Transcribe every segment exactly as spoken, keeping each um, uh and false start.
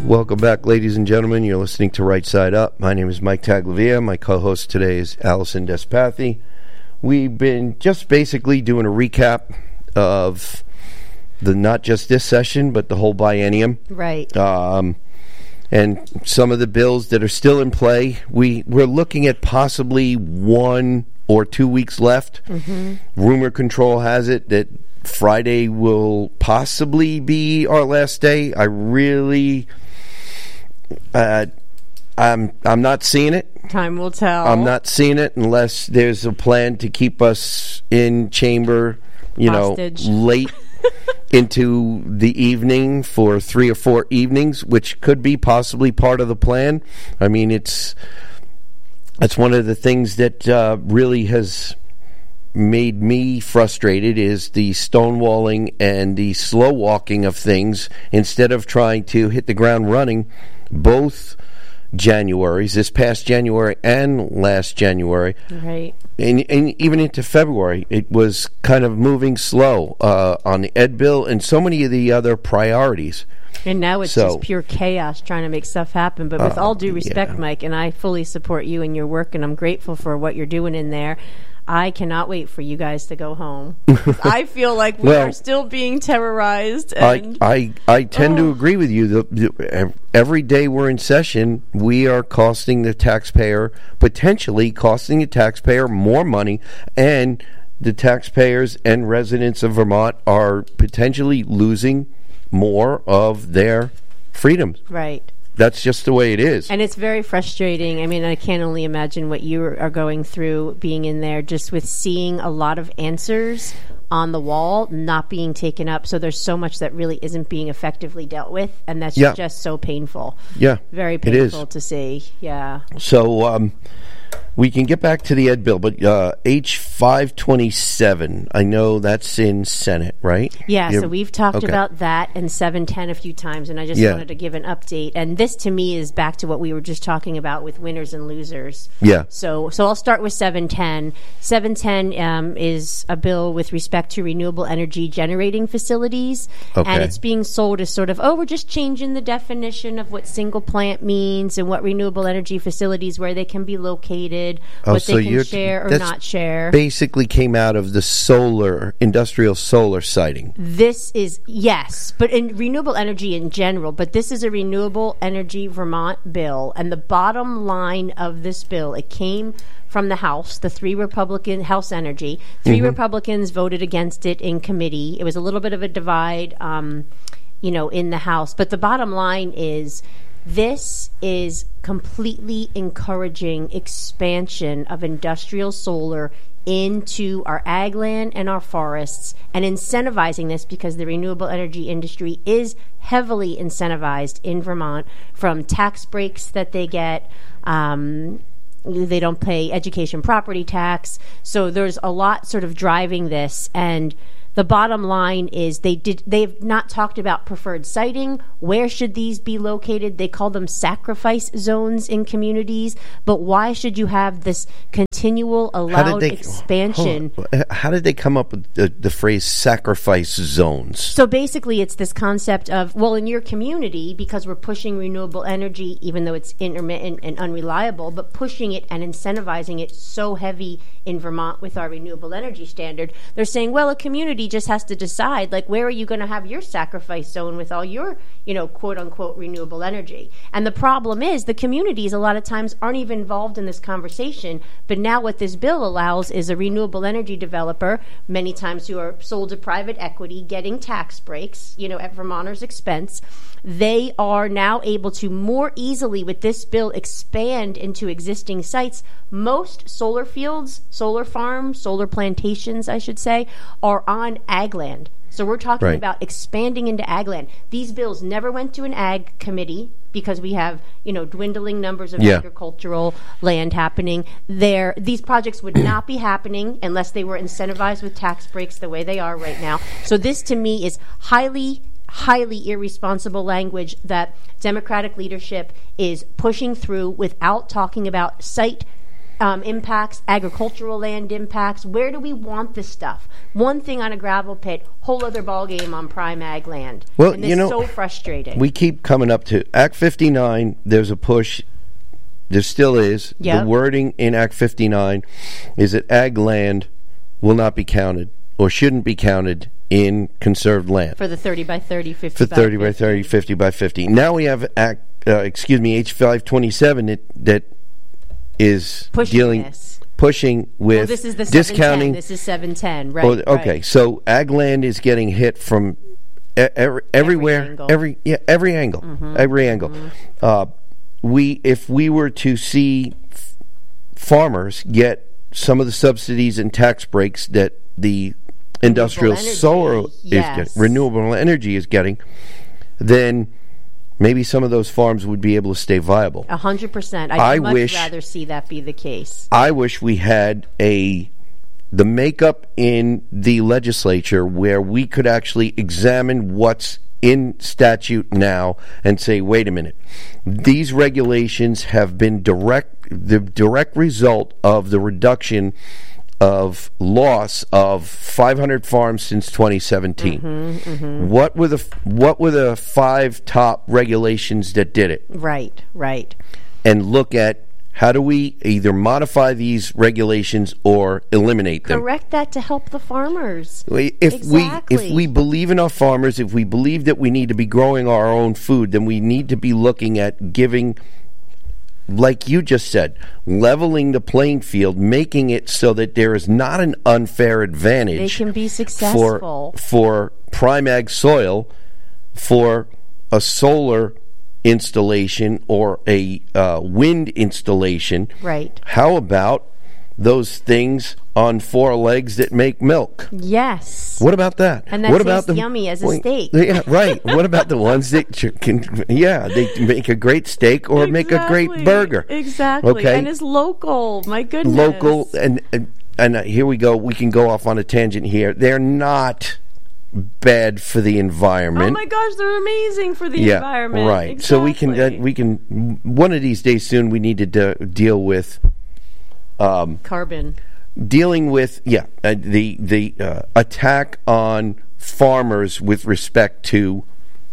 Welcome back, ladies and gentlemen. You're listening to Right Side Up. My name is Mike Taglavia. My co-host today is Allison Despathy. We've been just basically doing a recap of the not just this session, but the whole biennium. Right. Um, and some of the bills that are still in play. We, we're looking at possibly one or two weeks left. Mm-hmm. Rumor control has it that Friday will possibly be our last day. I really... Uh, I'm I'm not seeing it. Time will tell. I'm not seeing it unless there's a plan to keep us in chamber, you Hostage. know, late into the evening for three or four evenings, which could be possibly part of the plan. I mean, it's that's one of the things that uh, really has made me frustrated is the stonewalling and the slow walking of things instead of trying to hit the ground running. Both Januaries, this past January and last January, right, and, and even into February, it was kind of moving slow uh, on the Ed bill and so many of the other priorities. And now it's so, just pure chaos trying to make stuff happen. But with uh, all due respect, yeah. Mike, and I fully support you and your work, and I'm grateful for what you're doing in there. I cannot wait for you guys to go home. I feel like we well, are still being terrorized. And I, I, I tend oh. to agree with you. The, the, every day we're in session, we are costing the taxpayer, potentially costing the taxpayer more money, and the taxpayers and residents of Vermont are potentially losing more of their freedoms. Right. That's just the way it is. And it's very frustrating. I mean, I can't only imagine what you are going through being in there, just with seeing a lot of answers on the wall not being taken up. So there's so much that really isn't being effectively dealt with, and that's yeah. just so painful. Yeah, very painful to see. Yeah. So um, we can get back to the Ed bill, but uh, H five twenty-seven, I know that's in Senate, right? Yeah, You're, so we've talked okay. about that and seven ten a few times, and I just yeah. wanted to give an update. And this, to me, is back to what we were just talking about with winners and losers. Yeah. So so I'll start with seven ten. seven ten um, is a bill with respect to renewable energy generating facilities, okay. and it's being sold as sort of, oh, we're just changing the definition of what single plant means and what renewable energy facilities, where they can be located, oh, what so they can you're, share or that's not share. Basically came out of the solar, industrial solar siting. This is, yes, but in renewable energy in general, but this is a Renewable Energy Vermont bill, and the bottom line of this bill, it came from the House, the three Republican, House Energy, three mm-hmm. Republicans voted against it in committee. It was a little bit of a divide, um, you know, in the House, but the bottom line is, this is completely encouraging expansion of industrial solar into our ag land and our forests, and incentivizing this because the renewable energy industry is heavily incentivized in Vermont from tax breaks that they get. Um, they don't pay education property tax. So there's a lot sort of driving this, and the bottom line is they did they've not talked about preferred siting. Where should these be located? They call them sacrifice zones in communities. But why should you have this continual allowed they, expansion? How did they come up with the, the phrase sacrifice zones? So basically it's this concept of, well, in your community, because we're pushing renewable energy, even though it's intermittent and unreliable, but pushing it and incentivizing it so heavy in Vermont with our renewable energy standard, they're saying, well, a community just has to decide, like, where are you going to have your sacrifice zone with all your, you know, quote unquote renewable energy? And the problem is the communities a lot of times aren't even involved in this conversation. But now what this bill allows is a renewable energy developer, many times who are sold to private equity, getting tax breaks, you know, at Vermonters' expense. They are now able to more easily, with this bill, expand into existing sites. Most solar fields, solar farms, solar plantations, I should say, are on ag land. So we're talking right. about expanding into ag land. These bills never went to an ag committee because we have, you know, dwindling numbers of yeah. agricultural land happening there. These projects would not be happening unless they were incentivized with tax breaks the way they are right now. So this, to me, is highly highly irresponsible language that Democratic leadership is pushing through without talking about site um, impacts, agricultural land impacts. Where do we want this stuff? One thing on a gravel pit, whole other ballgame on prime ag land. Well, and this you know, is so frustrating. We keep coming up to Act fifty-nine. There's a push. There still is. Yep. The wording in Act fifty-nine is that ag land will not be counted or shouldn't be counted in conserved land. For the thirty by thirty, fifty For by thirty fifty. by thirty, fifty by fifty. Now we have Act, uh, excuse me, H five twenty-seven that, that is Pushing dealing, this. pushing with Well, this is the discounting. seven ten. This is seven ten, right? Oh, okay, right. so ag land is getting hit from e- every, everywhere, angle. every yeah, every angle, Mm-hmm. every angle. Mm-hmm. Uh, we, if we were to see f- farmers get some of the subsidies and tax breaks that the industrial energy, solar is yes. getting, renewable energy is getting, then maybe some of those farms would be able to stay viable. A hundred percent. I'd I much wish- rather see that be the case. I wish we had a the makeup in the legislature where we could actually examine what's in statute now and say, wait a minute, these regulations have been direct the direct result of the reduction of loss of five hundred farms since twenty seventeen. Mm-hmm, mm-hmm. What were the what were the five top regulations that did it? Right, right. And look at how do we either modify these regulations or eliminate them. Correct that to help the farmers. If Exactly. we if we believe in our farmers, if we believe that we need to be growing our own food, then we need to be looking at giving, like you just said, leveling the playing field, making it so that there is not an unfair advantage. They can be for successful. for prime ag soil, for a solar installation or a uh, wind installation. Right. How about those things on four legs that make milk? Yes. What about that? And that what tastes about the, yummy as a well, steak. Yeah, right. What about the ones that ch- can? Yeah, they make a great steak or make a great Exactly. burger. Exactly. Okay. And it's local. My goodness. Local and and, and uh, here we go. We can go off on a tangent here. They're not bad for the environment. Oh my gosh, they're amazing for the yeah, environment. right. Exactly. So we can uh, we can one of these days soon we need to de- deal with um, carbon. dealing with yeah uh, the the uh, attack on farmers with respect to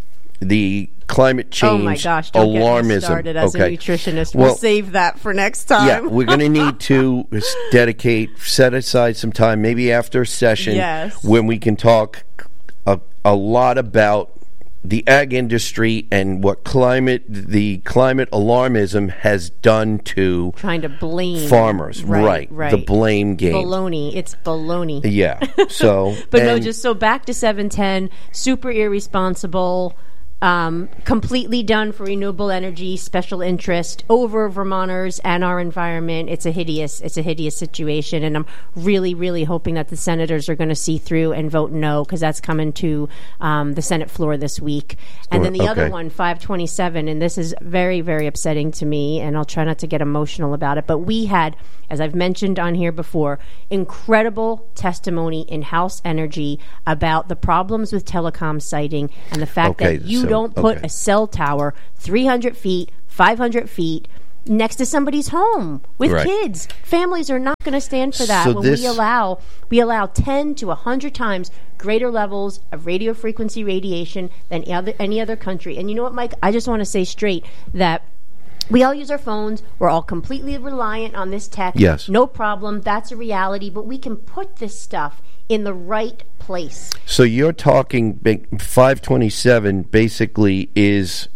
the climate change Oh my gosh, don't alarmism. get me started as okay. a nutritionist. Well, We'll save that for next time. yeah, we're going to need to s- dedicate, set aside some time, maybe after a session, Yes. when we can talk a, a lot about the ag industry and what climate, the climate alarmism has done to Trying to blame farmers. Right, Right, right. the blame game. Baloney. It's baloney. Yeah. So, But no, and- just so back to seven ten, super irresponsible, um, completely done for renewable energy, special interest over Vermonters and our environment. It's a hideous, it's a hideous situation, and I'm really, really hoping that the senators are going to see through and vote no, because that's coming to um, the Senate floor this week. And then the Okay. other one, five twenty-seven, and this is very, very upsetting to me, and I'll try not to get emotional about it, but we had, as I've mentioned on here before, incredible testimony in House Energy about the problems with telecom siting and the fact Okay, that you so- don't put okay. a cell tower three hundred feet, five hundred feet next to somebody's home with Right. kids. Families are not going to stand for that So when this- we allow we allow ten to one hundred times greater levels of radio frequency radiation than other, any other country. And you know what, Mike? I just want to say straight that we all use our phones. We're all completely reliant on this tech. Yes. No problem. That's a reality. But we can put this stuff in the right place. So you're talking big- five twenty-seven basically is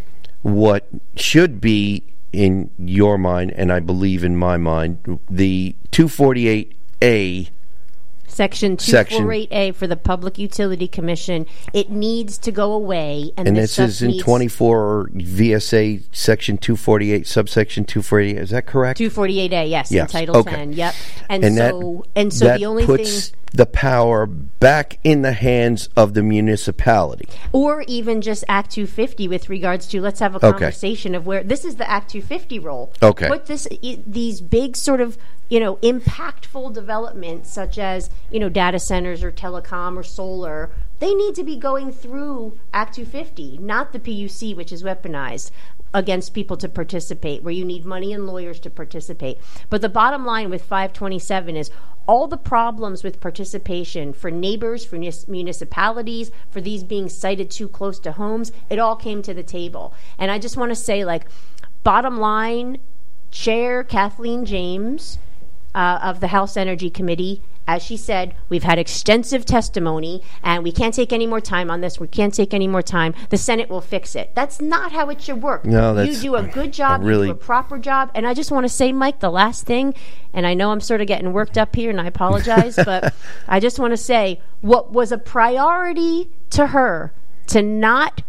what should be in your mind, and I believe in my mind, the two forty-eight A. Section Section. two forty-eight A for the Public Utility Commission. It needs to go away. And, And this this is stuff in needs- twenty-four V S A Section two forty-eight, subsection two forty-eight. Is that correct? two forty-eight A, yes, Yes, in Title okay. ten. Yep. And, and so that, and so that the only puts thing, the power back in the hands of the municipality. or even just Act two fifty with regards to, let's have a Okay. conversation of where this is the Act two fifty role. Okay. Put this i- these big sort of, you know, impactful developments such as, you know, data centers or telecom or solar, They need to be going through Act two fifty, not the P U C, which is weaponized against people to participate, where you need money and lawyers to participate. But the bottom line with five twenty-seven is all the problems with participation for neighbors, for municipalities, for these being sited too close to homes, it all came to the table. And I just want to say, like, bottom line, Chair Kathleen James uh, of the House Energy Committee, as she said, we've had extensive testimony, and we can't take any more time on this. We can't take any more time. The Senate will fix it. That's not how it should work. No, that's you do a good job, really, you do a proper job. And I just want to say, Mike, the last thing, and I know I'm sort of getting worked up here, and I apologize, but I just want to say what was a priority to her to not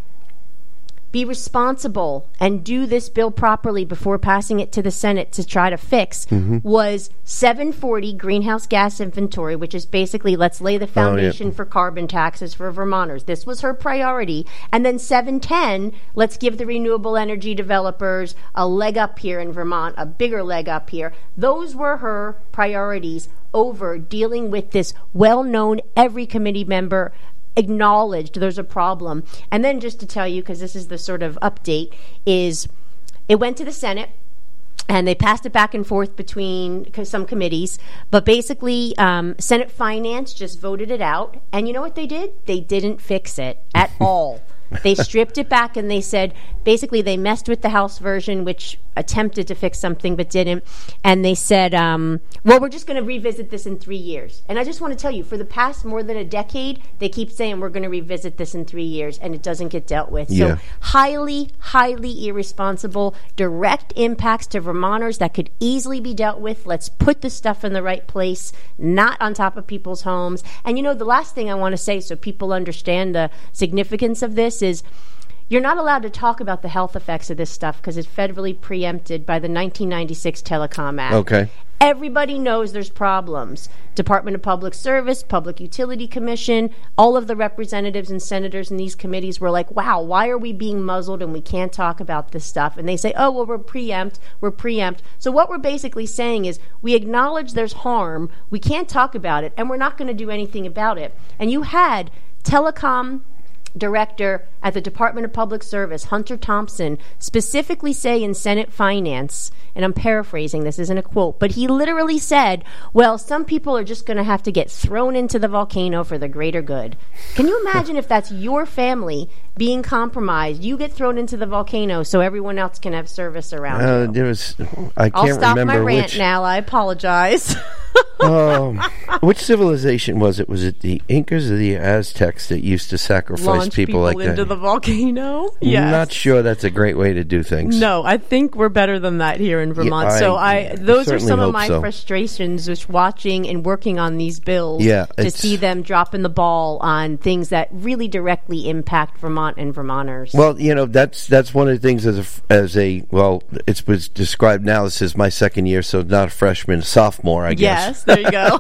be responsible and do this bill properly before passing it to the Senate to try to fix mm-hmm. was seven forty greenhouse gas inventory, which is basically let's lay the foundation oh, yeah. for carbon taxes for Vermonters. This was her priority. And then seven ten, let's give the renewable energy developers a leg up here in Vermont, a bigger leg up here. Those were her priorities over dealing with this well-known, every committee member acknowledged there's a problem. And then just to tell you, because this is the sort of update, is it went to the Senate and they passed it back and forth between some committees, but basically um, Senate Finance just voted it out, and you know what they did? They didn't fix it at all. They stripped it back, and they said, basically they messed with the House version, which attempted to fix something but didn't, and they said, um, well, we're just going to revisit this in three years. And I just want to tell you, for the past more than a decade, they keep saying we're going to revisit this in three years, and it doesn't get dealt with. Yeah. So highly, highly irresponsible, direct impacts to Vermonters that could easily be dealt with. Let's put the stuff in the right place, not on top of people's homes. And you know, the last thing I want to say so people understand the significance of this is you're not allowed to talk about the health effects of this stuff because it's federally preempted by the nineteen ninety-six Telecom Act. Okay. Everybody knows there's problems. Department of Public Service, Public Utility Commission, all of the representatives and senators in these committees were like, wow, why are we being muzzled and we can't talk about this stuff? And they say, oh, well, we're preempt, we're preempt. So what we're basically saying is we acknowledge there's harm, we can't talk about it, and we're not going to do anything about it. And you had telecom director at the Department of Public Service, Hunter Thompson, specifically say in Senate Finance, and I'm paraphrasing, this isn't a quote, but he literally said, well, some people are just going to have to get thrown into the volcano for the greater good. Can you imagine if that's your family being compromised? You get thrown into the volcano so everyone else can have service around uh, you. There was, I can't I'll stop remember my rant which, now. I apologize. um, which civilization was it? Was it the Incas or the Aztecs that used to sacrifice Launch people, people like into that? the volcano? Yes. I'm not sure that's a great way to do things. No, I think we're better than that here in Vermont. Yeah, I so I, those are some of hope my so. frustrations just watching and working on these bills. Yeah, to see them dropping the ball on things that really directly impact Vermont and Vermonters. Well, you know, that's that's one of the things as a, as a well, it was described now. This is my second year, so not a freshman, a sophomore, I guess. Yes, there you go.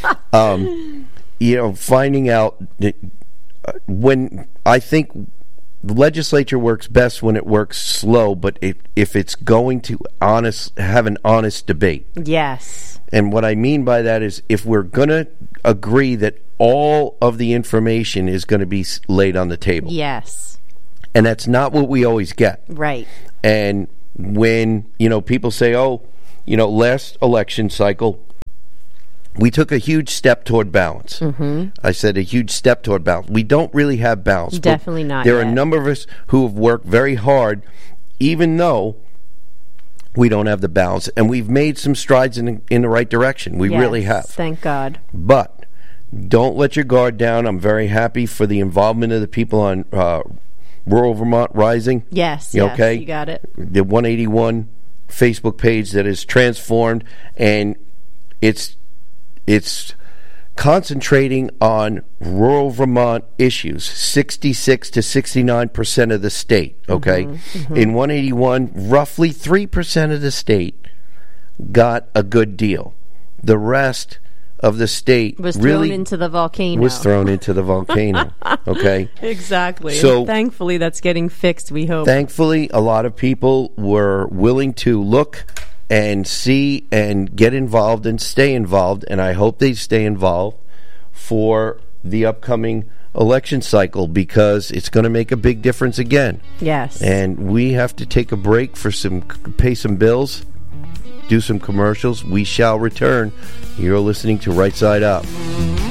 um, you know, finding out that, uh, when I think the legislature works best when it works slow, but it, if it's going to honest have an honest debate. Yes. And what I mean by that is if we're going to agree that all of the information is going to be laid on the table. Yes. And that's not what we always get. Right. And when, you know, people say, oh, you know, last election cycle, we took a huge step toward balance. Mm-hmm. I said a huge step toward balance. We don't really have balance. Definitely not There yet. are a number of us who have worked very hard, even though we don't have the balance. And we've made some strides in, in the right direction. We yes, really have. Thank God. But don't let your guard down. I'm very happy for the involvement of the people on uh, Rural Vermont Rising. Yes, You yes, okay? you got it. The one eighty-one Facebook page that is transformed, and it's it's concentrating on rural Vermont issues, sixty-six to sixty-nine percent of the state, okay? Mm-hmm, mm-hmm. In one eighty-one, roughly three percent of the state got a good deal. The rest of the state was really thrown into the volcano. Was thrown into the volcano, okay? Exactly. So, and thankfully, that's getting fixed, we hope. Thankfully, a lot of people were willing to look and see and get involved and stay involved, and I hope they stay involved for the upcoming election cycle because it's going to make a big difference again. Yes. And we have to take a break for some, pay some bills, do some commercials. We shall return. You're listening to Right Side Up.